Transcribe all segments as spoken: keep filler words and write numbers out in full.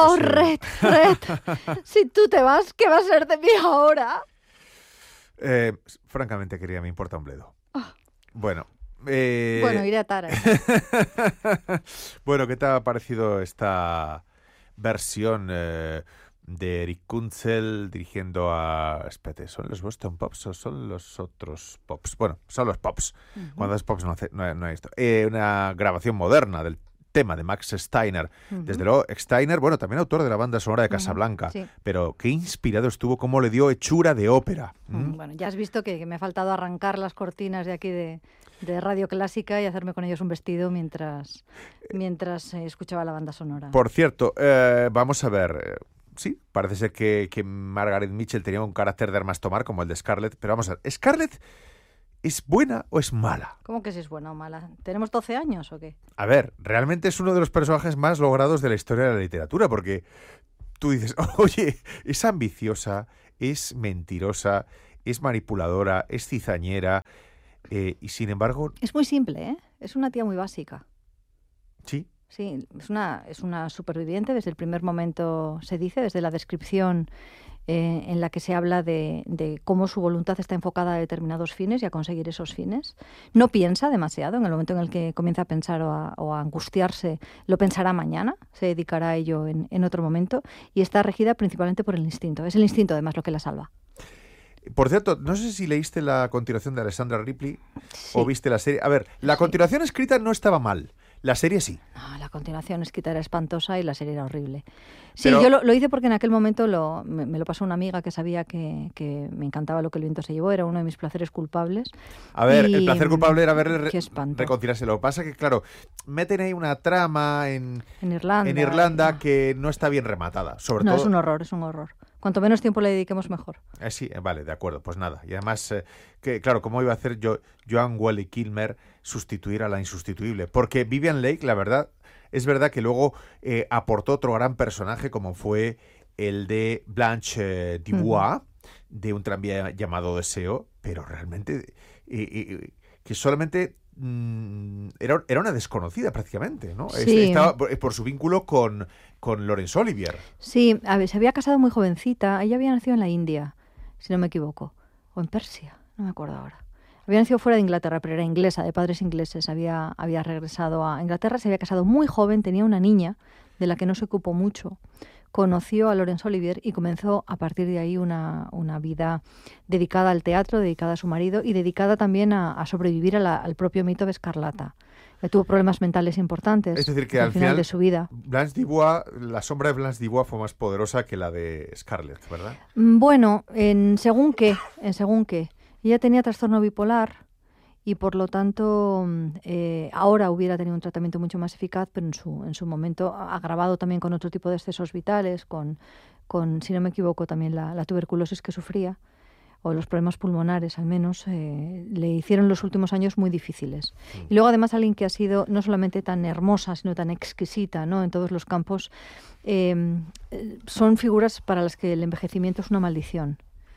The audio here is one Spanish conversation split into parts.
Oh, Red, Red, si tú te vas, ¿qué va a ser de mí ahora? Eh, francamente, querida, me importa un bledo. Oh. Bueno. Eh... Bueno, iré a Tara. Bueno, ¿qué te ha parecido esta versión eh, de Eric Kunzel dirigiendo a... Espérate, ¿son los Boston Pops o son los otros Pops? Bueno, son los Pops. Uh-huh. Cuando es Pops no, hace, no, no hay esto. Eh, una grabación moderna del tema de Max Steiner. Uh-huh. Desde luego, Steiner, bueno, también autor de la banda sonora de Casablanca, uh-huh. sí. Pero qué inspirado estuvo, cómo le dio hechura de ópera. ¿Mm? Bueno, ya has visto que, que me ha faltado arrancar las cortinas de aquí de, de Radio Clásica y hacerme con ellos un vestido mientras, mientras eh, escuchaba la banda sonora. Por cierto, eh, vamos a ver... Eh, sí, parece ser que, que Margaret Mitchell tenía un carácter de armas tomar como el de Scarlett, pero vamos a ver, ¿Scarlett es buena o es mala? ¿Cómo que si es buena o mala? ¿Tenemos doce años o qué? A ver, realmente es uno de los personajes más logrados de la historia de la literatura, porque tú dices, oye, es ambiciosa, es mentirosa, es manipuladora, es cizañera, eh, y sin embargo... Es muy simple, ¿eh? Es una tía muy básica. Sí. Sí, es una, es una superviviente, desde el primer momento se dice, desde la descripción eh, en la que se habla de, de cómo su voluntad está enfocada a determinados fines y a conseguir esos fines. No piensa demasiado, en el momento en el que comienza a pensar o a, o a angustiarse, lo pensará mañana, se dedicará a ello en, en otro momento, y está regida principalmente por el instinto. Es el instinto, además, lo que la salva. Por cierto, no sé si leíste la continuación de Alexandra Ripley sí. o viste la serie. A ver, la sí. continuación escrita no estaba mal. La serie sí. No, la continuación escrita era espantosa y la serie era horrible. Sí, Pero... yo lo, lo hice porque en aquel momento lo, me, me lo pasó una amiga que sabía que, que me encantaba Lo que el viento se llevó, era uno de mis placeres culpables. A ver, y... el placer culpable era verle re- reconciliarse. Lo que pasa es que, claro, meten ahí una trama en, en Irlanda, en Irlanda que no está bien rematada. Sobre no, todo... es un horror, es un horror. Cuanto menos tiempo le dediquemos, mejor. Eh, sí, eh, vale, de acuerdo, pues nada. Y además, eh, que claro, ¿cómo iba a hacer yo, Joan Wally Kilmer sustituir a la insustituible? Porque Vivien Leigh, la verdad, es verdad que luego eh, aportó otro gran personaje como fue el de Blanche eh, Dubois, uh-huh. de Un tranvía llamado Deseo, pero realmente eh, eh, que solamente... Era, era una desconocida prácticamente, ¿no? Sí. Estaba por, por su vínculo con, con Laurence Olivier. Sí, a ver, se había casado muy jovencita. Ella había nacido en la India, si no me equivoco. O en Persia, no me acuerdo ahora. Había nacido fuera de Inglaterra, pero era inglesa, de padres ingleses. Había, había regresado a Inglaterra, se había casado muy joven, tenía una niña de la que no se ocupó mucho. Conoció a Laurence Olivier y comenzó a partir de ahí una, una vida dedicada al teatro, dedicada a su marido y dedicada también a, a sobrevivir a la, al propio mito de Escarlata. Que tuvo problemas mentales importantes. Es decir, que al al final, final de su vida. Blanche Dubois, la sombra de Blanche Dubois fue más poderosa que la de Scarlett, ¿verdad? Bueno, en según qué, en según qué. Ella tenía trastorno bipolar y por lo tanto eh, ahora hubiera tenido un tratamiento mucho más eficaz, pero en su, en su momento agravado también con otro tipo de excesos vitales, con, con si no me equivoco, también la, la tuberculosis que sufría, o los problemas pulmonares al menos, eh, le hicieron los últimos años muy difíciles. Sí. Y luego además alguien que ha sido no solamente tan hermosa, sino tan exquisita, ¿no? En todos los campos, eh, son figuras para las que el envejecimiento es una maldición.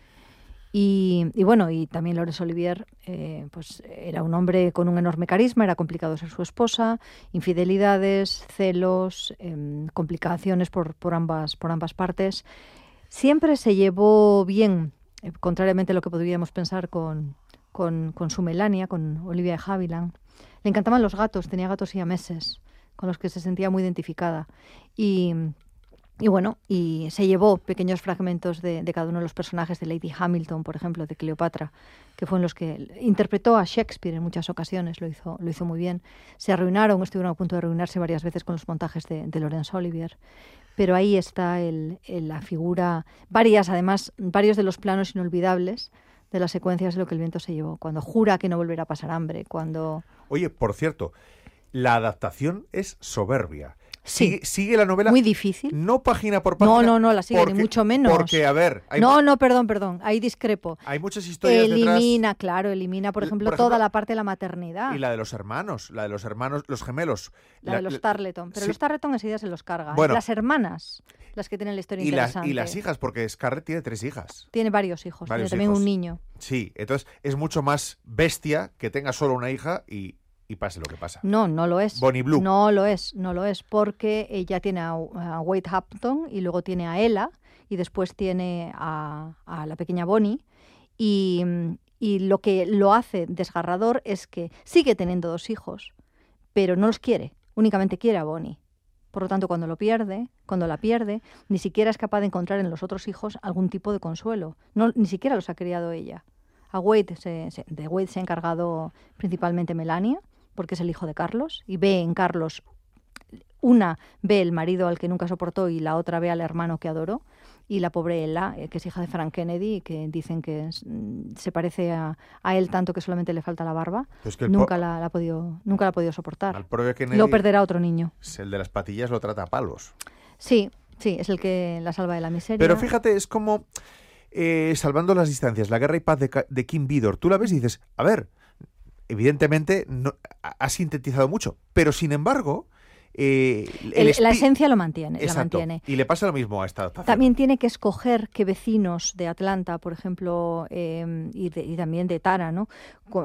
Y, y bueno, y también Laurence Olivier eh, pues era un hombre con un enorme carisma, era complicado ser su esposa, infidelidades, celos, eh, complicaciones por, por, ambas, por ambas partes. Siempre se llevó bien, eh, contrariamente a lo que podríamos pensar con, con, con su Melania, con Olivia de Havilland. Le encantaban los gatos, tenía gatos siameses con los que se sentía muy identificada. Y... Y bueno, y se llevó pequeños fragmentos de, de cada uno de los personajes de Lady Hamilton, por ejemplo, de Cleopatra, que fue en los que interpretó a Shakespeare en muchas ocasiones, lo hizo, lo hizo muy bien. Se arruinaron, estuvieron a punto de arruinarse varias veces con los montajes de, de Laurence Olivier. Pero ahí está el, el, la figura, varias además, varios de los planos inolvidables de las secuencias de Lo que el viento se llevó, cuando jura que no volverá a pasar hambre, cuando... Oye, por cierto, la adaptación es soberbia. Sí. Sigue, sigue la novela. Muy difícil. No página por página. No, no, no, la sigue, porque, ni mucho menos. Porque, a ver... Hay no, no, perdón, perdón, ahí discrepo. Hay muchas historias elimina, detrás. Elimina, claro, elimina, por ejemplo, por ejemplo, toda la parte de la maternidad. Y la de los hermanos, la de los hermanos, los gemelos. La, la de los Tarleton. Pero sí. Los Tarleton enseguida se los carga. Bueno, las hermanas, las que tienen la historia y interesante. Las, y las hijas, porque Scarlett tiene tres hijas. Tiene varios hijos, varios tiene también hijos. un niño. Sí, entonces es mucho más bestia que tenga solo una hija y... y pase lo que pasa. No, no lo es. Bonnie Blue. No lo es, no lo es, porque ella tiene a, a Wade Hampton y luego tiene a Ella y después tiene a, a la pequeña Bonnie y, y lo que lo hace desgarrador es que sigue teniendo dos hijos, pero no los quiere, únicamente quiere a Bonnie. Por lo tanto, cuando lo pierde, cuando la pierde, ni siquiera es capaz de encontrar en los otros hijos algún tipo de consuelo. No, ni siquiera los ha criado ella. A Wade se, se, de Wade se ha encargado principalmente Melania, porque es el hijo de Carlos, y ve en Carlos, una ve el marido al que nunca soportó y la otra ve al hermano que adoró, y la pobre Ella, eh, que es hija de Frank Kennedy, que dicen que es, se parece a, a él tanto que solamente le falta la barba, Es que nunca po- la, la ha podido, nunca la ha podido soportar. Al propio Kennedy, Lo perderá otro niño. el de las patillas lo trata a palos. Sí, sí, es el que la salva de la miseria. Pero fíjate, es como, eh, salvando las distancias, La guerra y paz de, Ca- de Kim Vidor. Tú la ves y dices, a ver, evidentemente no, ha ha sintetizado mucho, pero sin embargo... eh, el El- la espi- esencia lo mantiene, la Exacto. mantiene. Y le pasa lo mismo a esta adaptación. También tiene que escoger qué vecinos de Atlanta, por ejemplo, eh, y, de- y también de Tara, ¿no? Co-